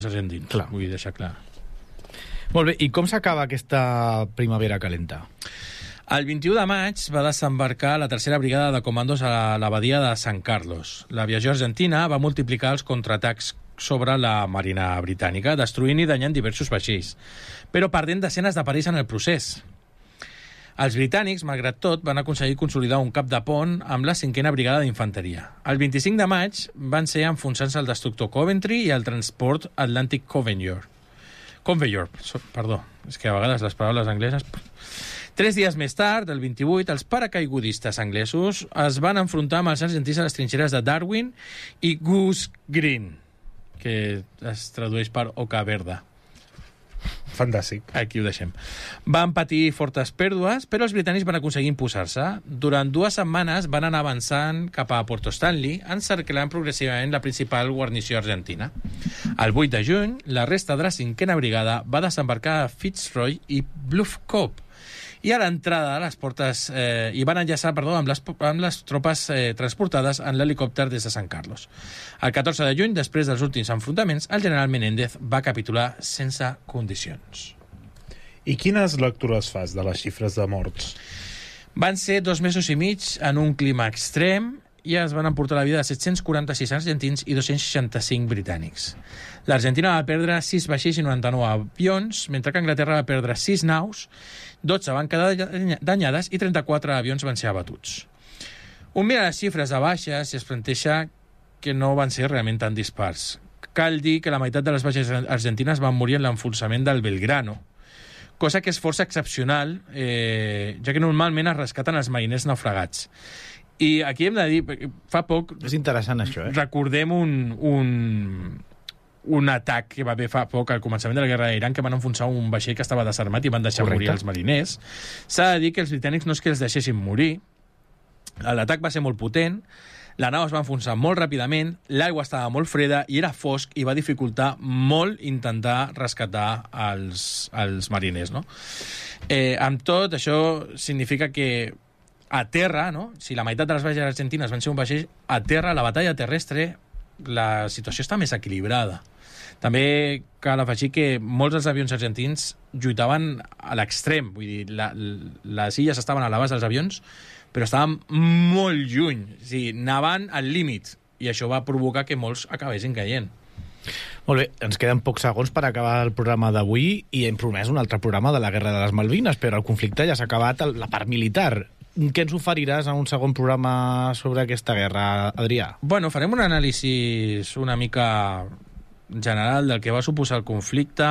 argentins. Clar. Vull deixar clar. Molt bé, i com s'acaba aquesta primavera calenta? El 21 de maig va desembarcar la tercera brigada de comandos a l'abadia de San Carlos. L'aviació argentina va multiplicar els contraatacs sobre la marina britànica, destruint i danyant diversos vaixells, però perdent desenes de perills en el procés. Els britànics, malgrat tot, van aconseguir consolidar un cap de pont amb la 5a brigada d'infanteria. El 25 de maig van ser enfonsant-se el destructor Coventry i el transport Atlantic Conveyor. És que a vegades les paraules angleses... 3 dies més tard, el 28, els paracaigudistes anglesos es van enfrontar amb els argentins a les trinxeres de Darwin i Goose Green, que es tradueix per Oca Verda. Fantàstic. Aquí ho deixem. Van patir fortes pèrdues, però els britànics van aconseguir imposar-se. Durant 2 setmanes van anar avançant cap a Porto Stanley, encerclant progressivament la principal guarnició argentina. El 8 de juny, la resta de la 5a brigada va desembarcar a Fitzroy i Bluff Cove, i a l'entrada a les portes i van enllaçar amb les tropes transportades en l'helicòpter des de San Carlos. El 14 de juny, després dels últims enfrontaments, el general Menéndez va capitular sense condicions. I quines lectures fas de les xifres de morts? Van ser 2 mesos i mig en un clima extrem i es van emportar la vida de 746 argentins i 265 britànics. L'Argentina va perdre 6 vaixells i 99 avions, mentre que Anglaterra va perdre 6 naus, 12 van quedar danyades i 34 avions van ser abatuts. Un mira les xifres de baixes i es planteja que no van ser realment tan dispars. Cal dir que la meitat de les baixes argentines van morir en l'enfonsament del Belgrano, cosa que és força excepcional, ja que normalment es rescaten els mariners naufragats. I aquí hem de dir, fa poc... És interessant, això, Recordem un atac que va haver fa poc al començament de la guerra d'Iran, que van enfonsar un vaixell que estava desarmat i van deixar morir els mariners. S'ha de dir que els britànics no és que els deixessin morir. L'atac va ser molt potent, la nau es va enfonsar molt ràpidament, l'aigua estava molt freda i era fosc i va dificultar molt intentar rescatar els mariners, no? Amb tot, això significa que a terra, no? Si la meitat de les baixes argentines van ser un vaixell, a terra, la batalla terrestre, la situació està més equilibrada. També cal afegir que molts dels avions argentins lluitaven a l'extrem, vull dir, les illes estaven a l'abast dels avions, però estaven molt lluny, o sigui, anaven al límit, i això va provocar que molts acabessin caient. Molt bé, ens queden pocs segons per acabar el programa d'avui i hem promès un altre programa de la Guerra de les Malvines, però el conflicte ja s'ha acabat, la part militar. Què ens oferiràs en un segon programa sobre aquesta guerra, Adrià? Bueno, farem un anàlisi una mica general del que va suposar el conflicte,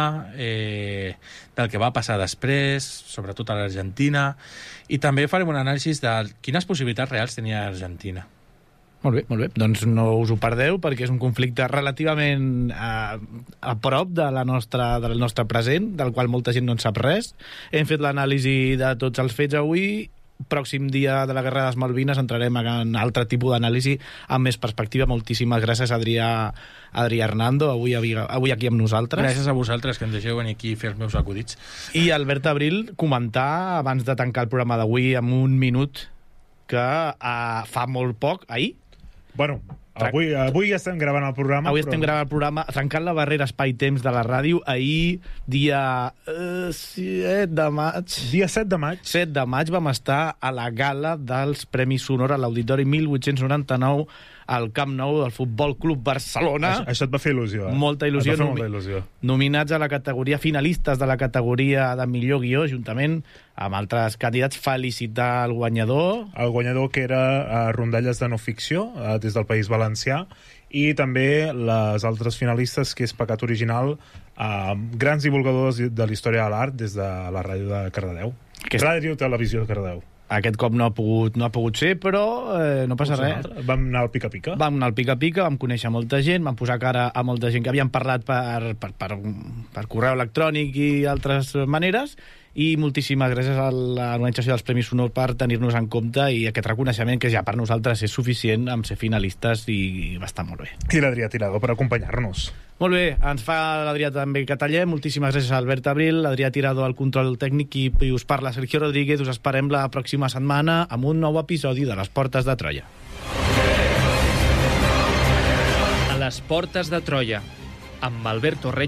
del que va passar després, sobretot a l'Argentina, i també farem un anàlisi de quines possibilitats reals tenia l'Argentina. Molt bé, molt bé. Doncs no us ho perdeu, perquè és un conflicte relativament a prop del nostre present, del qual molta gent no en sap res. Hem fet l'anàlisi de tots els fets avui. Pròxim dia de la Guerra de les Malvines entrarem en altre tipus d'anàlisi amb més perspectiva. Moltíssimes gràcies, Adrià Hernando, avui aquí amb nosaltres. Gràcies a vosaltres, que em deixeu venir aquí a fer els meus acudits. I Albert Abril, comentar, abans de tancar el programa d'avui, amb un minut, que fa molt poc, ahir... Bueno, avui ja estem gravant el programa. Avui estem gravant el programa, trencant la barrera espai-temps de la ràdio. Ahir, dia 7 de maig... Dia 7 de maig. 7 de maig vam estar a la gala dels Premis Sonor a l'Auditori 1899 al Camp Nou del Futbol Club Barcelona. Això et va fer il·lusió, eh? Molta il·lusió. Et va fer molta il·lusió. Nominats a la categoria, finalistes de la categoria de millor guió, juntament amb altres candidats. Felicitar el guanyador. El guanyador, que era Rondalles de no ficció, des del País Valencià, i també les altres finalistes, que és Pecat Original, grans divulgadors de la història de l'art des de la ràdio de Cardedeu. Ràdio Televisió de Cardedeu. Aquest cop no ha pogut ser, però no passa res. Vam anar al pica-pica. Vam anar al pica-pica, vam conèixer molta gent, vam posar cara a molta gent que havíem parlat per correu electrònic i altres maneres, i moltíssimes gràcies a l'organització dels Premis Sonor per tenir-nos en compte, i aquest reconeixement que ja per nosaltres és suficient amb ser finalistes, i va estar molt bé. I l'Adrià Tirado per acompanyar-nos. Molt bé, ens fa l'Adrià també que tallem. Moltíssimes gràcies a Albert Abril, l'Adrià Tirado al control tècnic, i us parla Sergio Rodríguez. Us esperem la pròxima setmana amb un nou episodi de Les Portes de Troia. A les Portes de Troia, amb Alberto Rey.